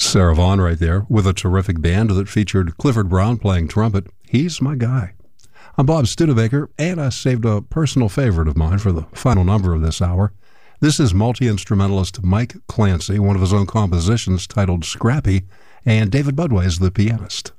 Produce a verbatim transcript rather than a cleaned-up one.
Sarah Vaughan right there with a terrific band that featured Clifford Brown playing trumpet. He's my guy. I'm Bob Studebaker, and I saved a personal favorite of mine for the final number of this hour. This is multi-instrumentalist Mike Clancy, one of his own compositions titled Scrappy, and David Budway is the pianist.